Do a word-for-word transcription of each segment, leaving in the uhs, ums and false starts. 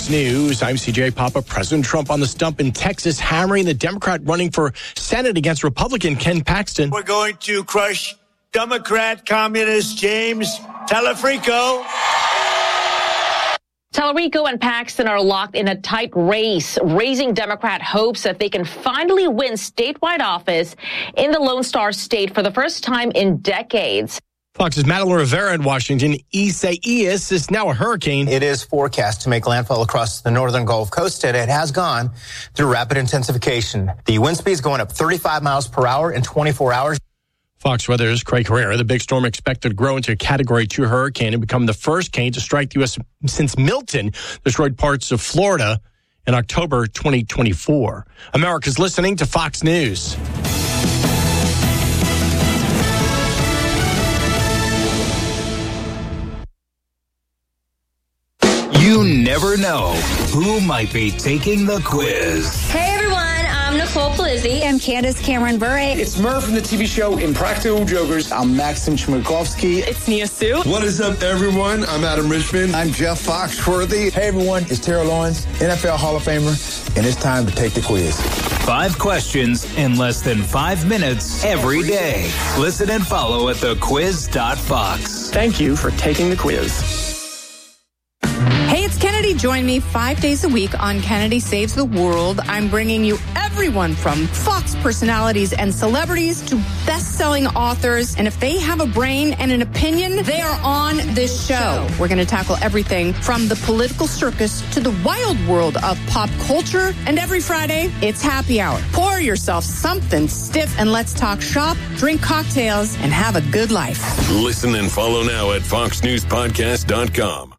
Fox News. I'm C J Papa. President Trump on the stump in Texas, hammering the Democrat running for Senate against Republican Ken Paxton. We're going to crush Democrat communist James Telefrico. Telefrico and Paxton are locked in a tight race, raising Democrat hopes that they can finally win statewide office in the Lone Star State for the first time in decades. Fox's Madeline Rivera in Washington. Isaias is now a hurricane. It is forecast to make landfall across the northern Gulf Coast today. It has gone through rapid intensification. The wind speed is going up thirty-five miles per hour in twenty-four hours. Fox Weather's Craig Herrera. The big storm expected to grow into a Category two hurricane and become the first cane to strike the U S since Milton destroyed parts of Florida in October twenty twenty-four. America's listening to Fox News. You never know who might be taking the quiz. Hey everyone, I'm Nicole Palizzi. I'm Candace Cameron Bure. It's Murph from the T V show Impractical Jokers. I'm Maxim Chmerkovsky. It's Nia Sue. What is up, everyone? I'm Adam Richmond. I'm Jeff Foxworthy. Hey everyone, it's Terrell Lawrence, N F L Hall of Famer, and it's time to take the quiz. Five questions in less than five minutes every day. Listen and follow at the quiz dot fox. Thank you for taking the quiz. Hey, it's Kennedy. Join me five days a week on Kennedy Saves the World. I'm bringing you everyone from Fox personalities and celebrities to best-selling authors. And if they have a brain and an opinion, they are on this show. We're going to tackle everything from the political circus to the wild world of pop culture. And every Friday, it's happy hour. Pour yourself something stiff and let's talk shop, drink cocktails, and have a good life. Listen and follow now at fox news podcast dot com.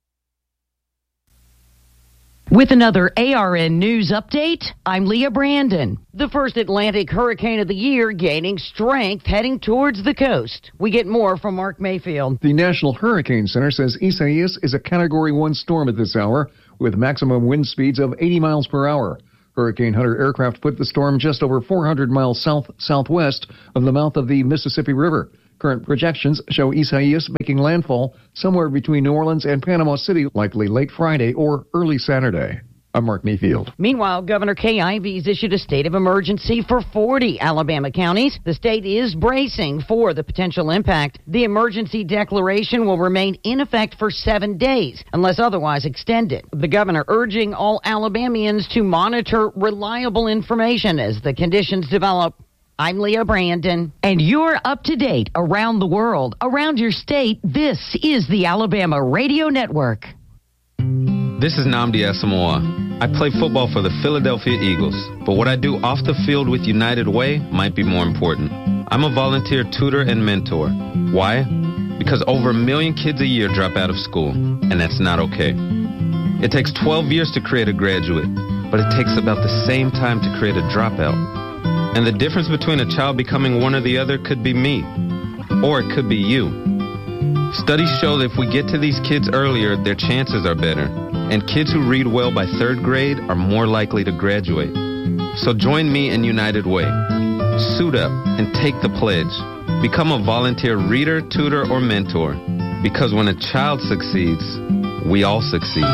With another A R N News update, I'm Leah Brandon. The first Atlantic hurricane of the year gaining strength heading towards the coast. We get more from Mark Mayfield. The National Hurricane Center says Isaias is a Category one storm at this hour with maximum wind speeds of eighty miles per hour. Hurricane Hunter aircraft put the storm just over four hundred miles south-southwest of the mouth of the Mississippi River. Current projections show Isaias making landfall somewhere between New Orleans and Panama City, likely late Friday or early Saturday. I'm Mark Mayfield. Meanwhile, Governor Kay Ivey's issued a state of emergency for forty Alabama counties. The state is bracing for the potential impact. The emergency declaration will remain in effect for seven days, unless otherwise extended. The governor urging all Alabamians to monitor reliable information as the conditions develop. I'm Leah Brandon, and you're up to date around the world, around your state. This is the Alabama Radio Network. This is Nnamdi Asamoah. I play football for the Philadelphia Eagles, but what I do off the field with United Way might be more important. I'm a volunteer tutor and mentor. Why? Because over a million kids a year drop out of school, and that's not okay. It takes twelve years to create a graduate, but it takes about the same time to create a dropout. And the difference between a child becoming one or the other could be me, or it could be you. Studies show that if we get to these kids earlier, their chances are better. And kids who read well by third grade are more likely to graduate. So join me in United Way. Suit up and take the pledge. Become a volunteer reader, tutor, or mentor. Because when a child succeeds, we all succeed.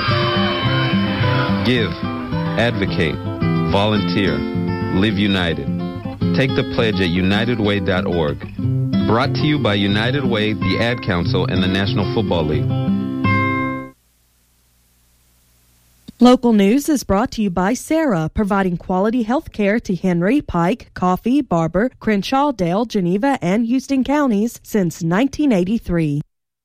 Give, advocate, volunteer. Live United. Take the pledge at united way dot org. Brought to you by United Way, the Ad Council, and the National Football League. Local news is brought to you by Sarah, providing quality health care to Henry, Pike, Coffee, Barber, Crenshaw, Dale, Geneva, and Houston counties since nineteen eighty-three.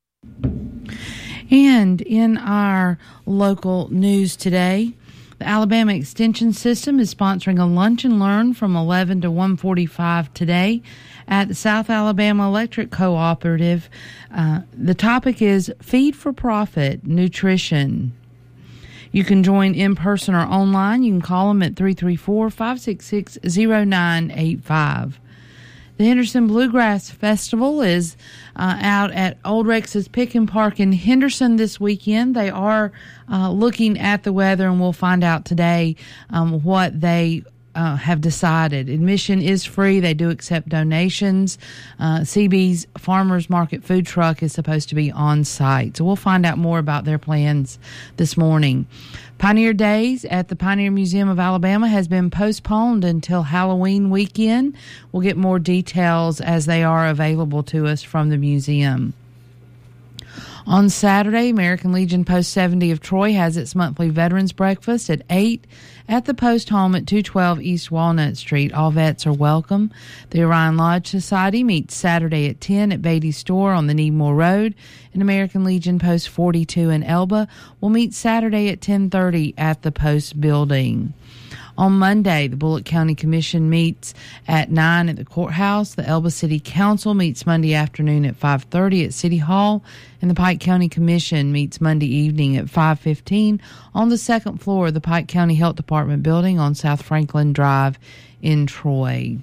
And in our local news today, the Alabama Extension System is sponsoring a lunch and learn from eleven to one forty-five today at the South Alabama Electric Cooperative. Uh, the topic is Feed for Profit Nutrition. You can join in person or online. You can call them at three three four, five six six, zero nine eight five. The Henderson Bluegrass Festival is uh, out at Old Rex's Picken Park in Henderson this weekend. They are uh, looking at the weather, and we'll find out today um, what they uh, have decided. Admission is free. They do accept donations. Uh, C B's Farmers Market food truck is supposed to be on site. So we'll find out more about their plans this morning. Pioneer Days at the Pioneer Museum of Alabama has been postponed until Halloween weekend. We'll get more details as they are available to us from the museum. On Saturday, American Legion Post seventy of Troy has its monthly Veterans Breakfast at eight at the Post Home at two twelve East Walnut Street. All vets are welcome. The Orion Lodge Society meets Saturday at ten at Beatty's Store on the Needmore Road. And American Legion Post forty-two in Elba will meet Saturday at ten thirty at the Post Building. On Monday, the Bullitt County Commission meets at nine at the courthouse. The Elba City Council meets Monday afternoon at five thirty at City Hall. And the Pike County Commission meets Monday evening at five fifteen on the second floor of the Pike County Health Department building on South Franklin Drive in Troy.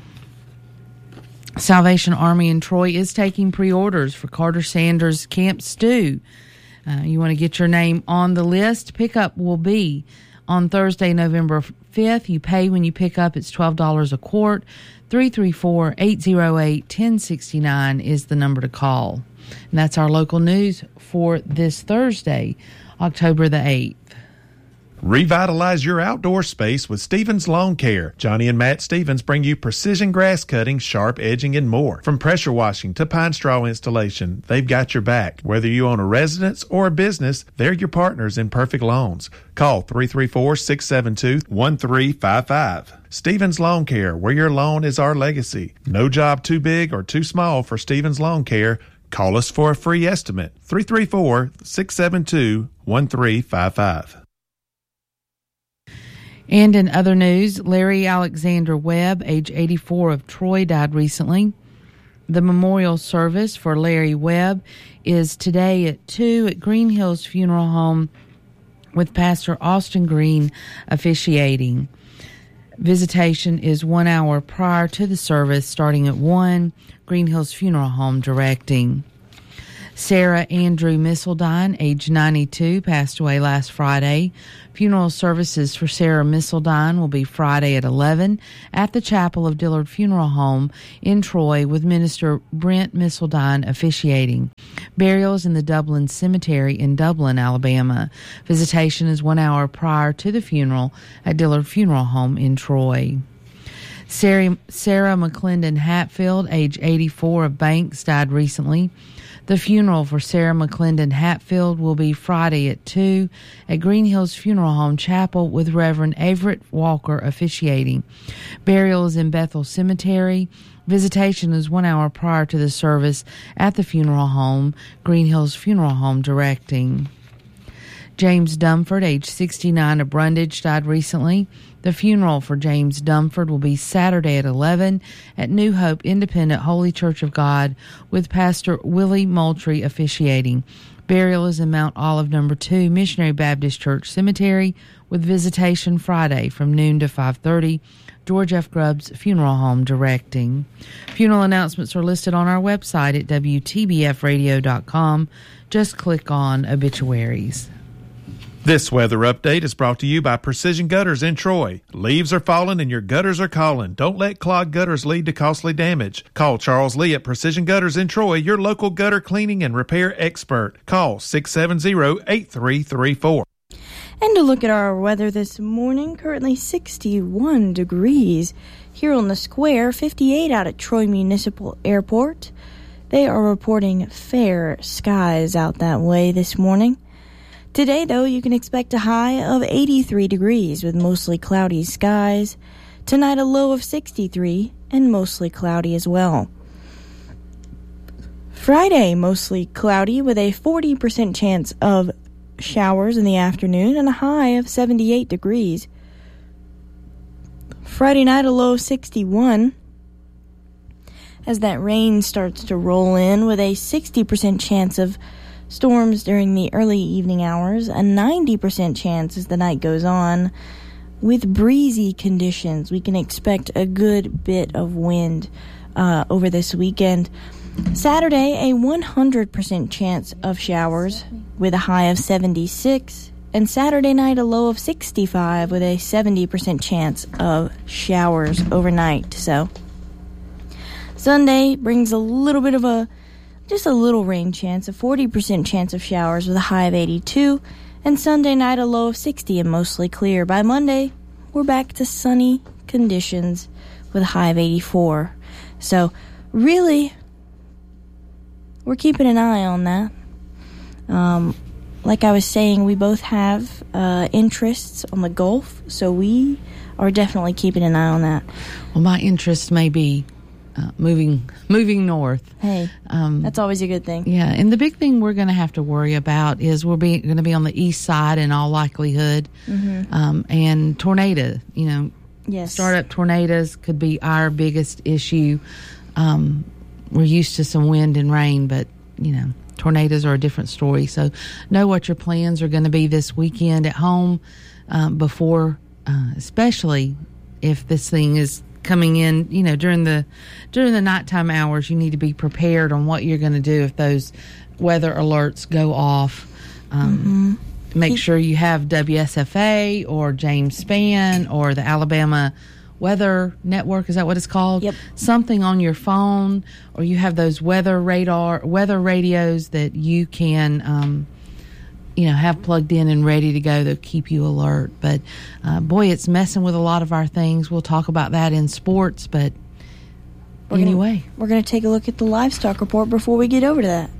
Salvation Army in Troy is taking pre-orders for Carter Sanders Camp Stew. Uh, you want to get your name on the list? Pickup will be on Thursday, November fifth. You pay when you pick up. It's twelve dollars a quart. three three four, eight oh eight, one oh six nine is the number to call. And that's our local news for this Thursday, October the eighth. Revitalize your outdoor space with Stevens Lawn Care. Johnny and Matt Stevens bring you precision grass cutting, sharp edging, and more. From pressure washing to pine straw installation, they've got your back. Whether you own a residence or a business, they're your partners in perfect lawns. Call three three four, six seven two, one three five five. Stevens Lawn Care, where your lawn is our legacy. No job too big or too small for Stevens Lawn Care. Call us for a free estimate. three three four, six seven two, one three five five. And in other news, Larry Alexander Webb, age eighty-four, of Troy, died recently. The memorial service for Larry Webb is today at two at Green Hills Funeral Home with Pastor Austin Green officiating. Visitation is one hour prior to the service, starting at one. Green Hills Funeral Home directing. Sarah Andrew Missildine, age ninety-two, passed away last Friday. Funeral services for Sarah Missildine will be Friday at eleven at the Chapel of Dillard Funeral Home in Troy with Minister Brent Missildine officiating. Burials in the Dublin Cemetery in Dublin, Alabama. Visitation is one hour prior to the funeral at Dillard Funeral Home in Troy. Sarah, Sarah McClendon Hatfield, age eighty-four, of Banks, died recently. The funeral for Sarah McClendon Hatfield will be Friday at two at Green Hills Funeral Home Chapel with Reverend Everett Walker officiating. Burial is in Bethel Cemetery. Visitation is one hour prior to the service at the funeral home. Green Hills Funeral Home directing. James Dumford, age sixty-nine, of Brundage, died recently. The funeral for James Dumford will be Saturday at eleven at New Hope Independent Holy Church of God with Pastor Willie Moultrie officiating. Burial is in Mount Olive Number two Missionary Baptist Church Cemetery with visitation Friday from noon to five thirty. George F. Grubbs Funeral Home directing. Funeral announcements are listed on our website at W T B F radio dot com. Just click on obituaries. This weather update is brought to you by Precision Gutters in Troy. Leaves are falling and your gutters are calling. Don't let clogged gutters lead to costly damage. Call Charles Lee at Precision Gutters in Troy, your local gutter cleaning and repair expert. Call six seven zero, eight three three four. And to look at our weather this morning, currently sixty-one degrees here on the square, fifty-eight out at Troy Municipal Airport. They are reporting fair skies out that way this morning. Today, though, you can expect a high of eighty-three degrees with mostly cloudy skies. Tonight, a low of sixty-three and mostly cloudy as well. Friday, mostly cloudy with a forty percent chance of showers in the afternoon and a high of seventy-eight degrees. Friday night, a low of sixty-one as that rain starts to roll in with a sixty percent chance of storms during the early evening hours, a ninety percent chance as the night goes on. With breezy conditions, we can expect a good bit of wind uh, over this weekend. Saturday, a one hundred percent chance of showers with a high of seventy-six And Saturday night, a low of sixty-five with a seventy percent chance of showers overnight. So Sunday brings a little bit of a, just a little rain chance, a forty percent chance of showers with a high of eighty-two. And Sunday night, a low of sixty and mostly clear. By Monday, we're back to sunny conditions with a high of eighty-four. So really, we're keeping an eye on that. Um, like I was saying, we both have uh, interests on the Gulf, so we are definitely keeping an eye on that. Well, my interest may be uh, moving moving north. Hey, um, that's always a good thing. Yeah, and the big thing we're going to have to worry about is we're going to be on the east side in all likelihood, mm-hmm. um, and tornado, you know, yes. startup tornadoes could be our biggest issue. Um, we're used to some wind and rain, but, you know, tornadoes are a different story. So know what your plans are going to be this weekend at home um, before, uh, especially if this thing is coming in, you know, during the during the nighttime hours. You need to be prepared on what you're going to do if those weather alerts go off. Um, mm-hmm. Make sure you have W S F A or James Spann or the Alabama Weather Network, is that what it's called? Yep. Something on your phone, or you have those weather radar, weather radios that you can, um, you know, have plugged in and ready to go that keep you alert. But, uh, boy, it's messing with a lot of our things. We'll talk about that in sports, but we're anyway. Gonna, we're going to take a look at the livestock report before we get over to that.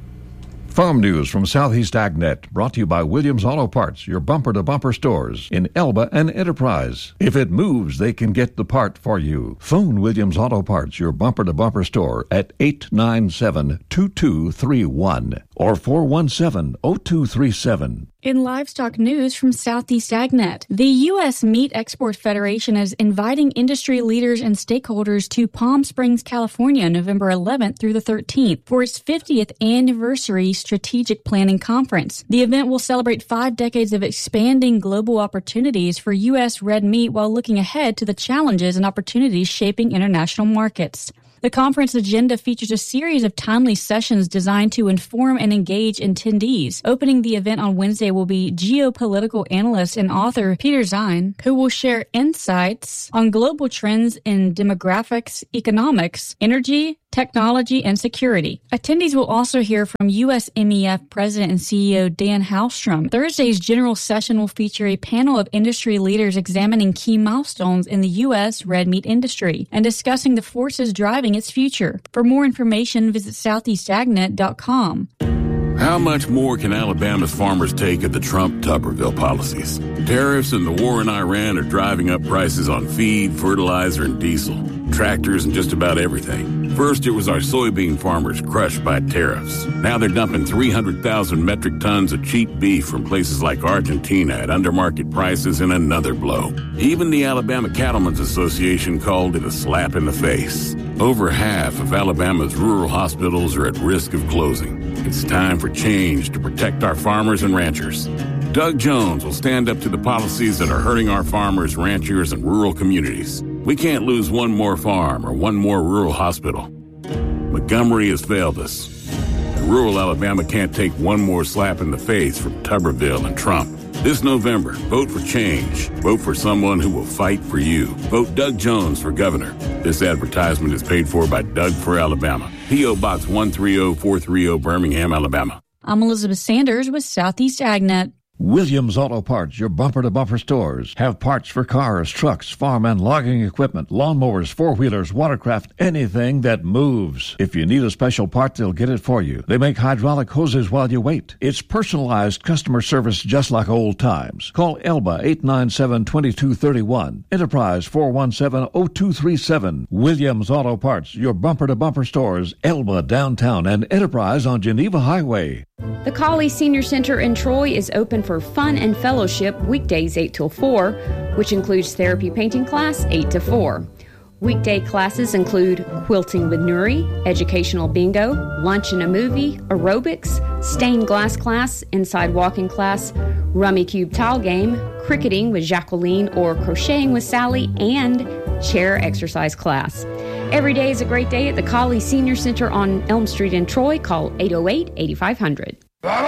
Farm news from Southeast AgNet, brought to you by Williams Auto Parts, your bumper-to-bumper stores in Elba and Enterprise. If it moves, they can get the part for you. Phone Williams Auto Parts, your bumper-to-bumper store at eight nine seven, two two three one or four one seven, zero two three seven. In livestock news from Southeast AgNet, the U S Meat Export Federation is inviting industry leaders and stakeholders to Palm Springs, California, November eleventh through the thirteenth for its fiftieth anniversary strategic planning conference. The event will celebrate five decades of expanding global opportunities for U S red meat while looking ahead to the challenges and opportunities shaping international markets. The conference agenda features a series of timely sessions designed to inform and engage attendees. Opening the event on Wednesday will be geopolitical analyst and author Peter Zine, who will share insights on global trends in demographics, economics, energy, technology, and security. Attendees will also hear from U S M E F President and C E O Dan Halstrom. Thursday's general session will feature a panel of industry leaders examining key milestones in the U S red meat industry and discussing the forces driving its future. For more information, visit southeast agnet dot com. How much more can Alabama's farmers take of the Trump-Tuberville policies? Tariffs and the war in Iran are driving up prices on feed, fertilizer, and diesel, tractors, and just about everything. First, it was our soybean farmers crushed by tariffs. Now they're dumping three hundred thousand metric tons of cheap beef from places like Argentina at undermarket prices in another blow. Even the Alabama Cattlemen's Association called it a slap in the face. Over half of Alabama's rural hospitals are at risk of closing. It's time for change to protect our farmers and ranchers. Doug Jones will stand up to the policies that are hurting our farmers, ranchers, and rural communities. We can't lose one more farm or one more rural hospital. Montgomery has failed us. And rural Alabama can't take one more slap in the face from Tuberville and Trump. This November, vote for change. Vote for someone who will fight for you. Vote Doug Jones for governor. This advertisement is paid for by Doug for Alabama. P O. Box one three zero four three zero, Birmingham, Alabama. I'm Elizabeth Sanders with Southeast AgNet. Williams Auto Parts, your bumper-to-bumper stores, have parts for cars, trucks, farm and logging equipment, lawnmowers, four-wheelers, watercraft, anything that moves. If you need a special part, they'll get it for you. They make hydraulic hoses while you wait. It's personalized customer service just like old times. Call Elba eight nine seven, two two three one, Enterprise four one seven, zero two three seven. Williams Auto Parts, your bumper-to-bumper stores, Elba downtown and Enterprise on Geneva Highway. The Colley Senior Center in Troy is open for fun and fellowship weekdays eight till four, which includes therapy painting class eight to four. Weekday classes include quilting with Nuri, educational bingo, lunch and a movie, aerobics, stained glass class, inside walking class, rummy cube tile game, cricketing with Jacqueline or crocheting with Sally, and chair exercise class. Every day is a great day at the Colley Senior Center on Elm Street in Troy. Call eight oh eight, eight five hundred.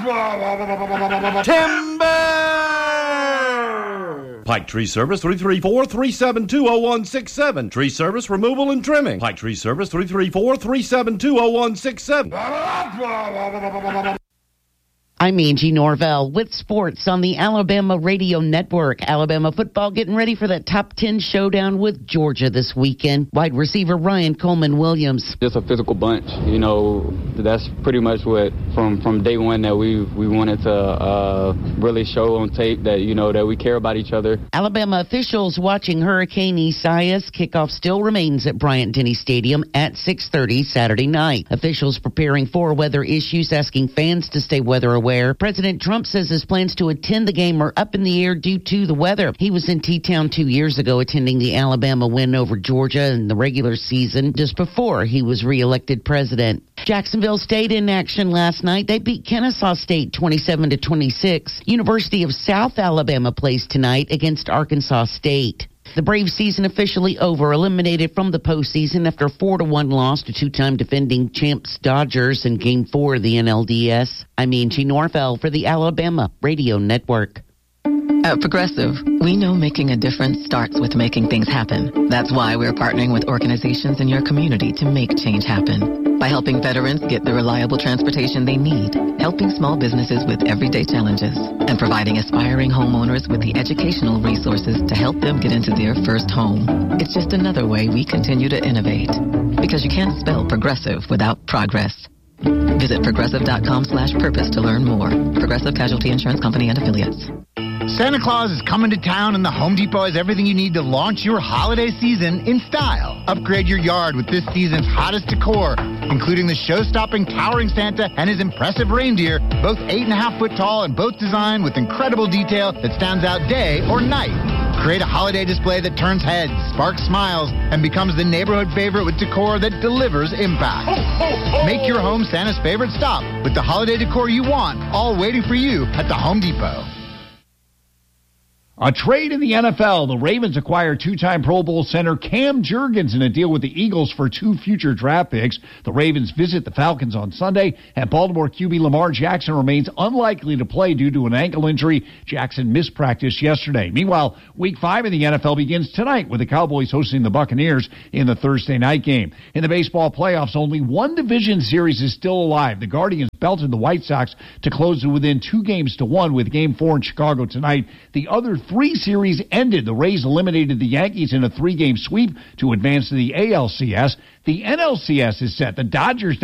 Timber! Pike Tree Service, three three four, three seven two, zero one six seven. Tree Service, removal and trimming. Pike Tree Service, three three four, three seven two, zero one six seven. I'm Angie Norvell with sports on the Alabama Radio Network. Alabama football getting ready for that top ten showdown with Georgia this weekend. Wide receiver Ryan Coleman Williams. Just a physical bunch. You know, that's pretty much what from, from day one that we, we wanted to uh, really show on tape that, you know, that we care about each other. Alabama officials watching Hurricane Isaias. Kickoff still remains at Bryant-Denny Stadium at six thirty Saturday night. Officials preparing for weather issues, asking fans to stay weather aware. President Trump says his plans to attend the game are up in the air due to the weather. He was in T-Town two years ago attending the Alabama win over Georgia in the regular season just before he was reelected president. Jacksonville State in action last night. They beat Kennesaw State twenty-seven to twenty-six. University of South Alabama plays tonight against Arkansas State. The Braves season officially over, eliminated from the postseason after a four to one loss to two-time defending champs Dodgers in Game four of the N L D S. I'm Angie Norvell for the Alabama Radio Network. At Progressive, we know making a difference starts with making things happen. That's why we're partnering with organizations in your community to make change happen. By helping veterans get the reliable transportation they need, helping small businesses with everyday challenges, and providing aspiring homeowners with the educational resources to help them get into their first home. It's just another way we continue to innovate. Because you can't spell progressive without progress. Visit progressive.com slash purpose to learn more. Progressive Casualty Insurance Company and Affiliates. Santa Claus is coming to town, and the Home Depot has everything you need to launch your holiday season in style. Upgrade your yard with this season's hottest decor, including the show-stopping towering Santa and his impressive reindeer, both eight and a half foot tall and both designed with incredible detail that stands out day or night. Create a holiday display that turns heads, sparks smiles, and becomes the neighborhood favorite with decor that delivers impact. Ho, ho, ho. Make your home Santa's favorite stop with the holiday decor you want, all waiting for you at the Home Depot. A trade in the N F L. The Ravens acquire two-time Pro Bowl center Cam Jurgens in a deal with the Eagles for two future draft picks. The Ravens visit the Falcons on Sunday, and Baltimore Q B Lamar Jackson remains unlikely to play due to an ankle injury. Jackson missed practice yesterday. Meanwhile, Week five in the N F L begins tonight with the Cowboys hosting the Buccaneers in the Thursday night game. In the baseball playoffs, only one division series is still alive. The Guardians belted the White Sox to close to within two games to one with Game four in Chicago tonight. The other three series ended. The Rays eliminated the Yankees in a three-game sweep to advance to the A L C S. The N L C S is set. The Dodgers